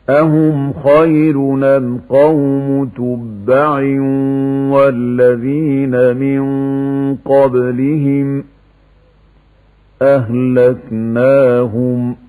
أهم خير أم قوم تبع والذين من قبلهم أهلكناهم